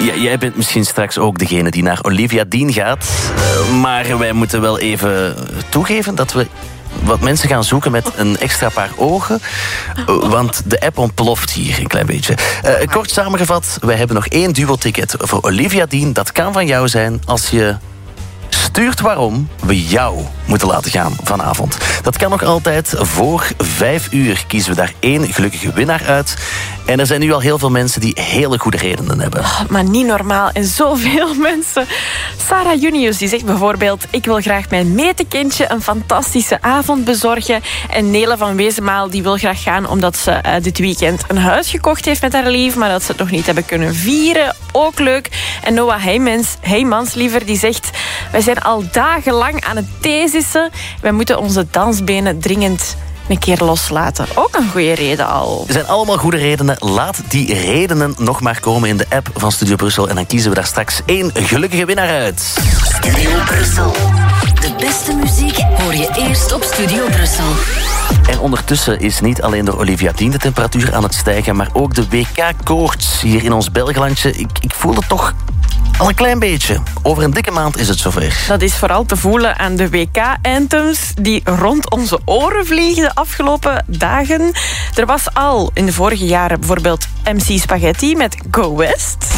Jij bent misschien straks ook degene die naar Olivia Dean gaat. Maar wij moeten wel even toegeven dat we wat mensen gaan zoeken met een extra paar ogen. Want de app ontploft hier een klein beetje. Kort samengevat, wij hebben nog 1 duo-ticket voor Olivia Dean. Dat kan van jou zijn als je stuurt waarom we jou moeten laten gaan vanavond. Dat kan nog altijd. Voor 5 uur kiezen we daar 1 gelukkige winnaar uit. En er zijn nu al heel veel mensen die hele goede redenen hebben. Maar niet normaal. En zoveel mensen. Sarah Junius die zegt bijvoorbeeld: ik wil graag mijn metekindje een fantastische avond bezorgen. En Nele van Wezenmaal die wil graag gaan omdat ze dit weekend een huis gekocht heeft met haar lief, maar dat ze het nog niet hebben kunnen vieren. Ook leuk. En Noah Heymans liever, die zegt: wij zijn al dagenlang aan het theesissen. Wij moeten onze dansbenen dringend een keer loslaten. Ook een goede reden al. Er zijn allemaal goede redenen. Laat die redenen nog maar komen in de app van Studio Brussel. En dan kiezen we daar straks 1 gelukkige winnaar uit. Studio Brussel. De beste muziek hoor je eerst op Studio Brussel. En ondertussen is niet alleen door Olivia Dean de temperatuur aan het stijgen, maar ook de WK-koorts hier in ons Belgelandje. Ik voel het toch al een klein beetje. Over een dikke maand is het zover. Dat is vooral te voelen aan de WK-anthems die rond onze oren vliegen de afgelopen dagen. Er was al in de vorige jaren bijvoorbeeld MC Spaghetti met Go West.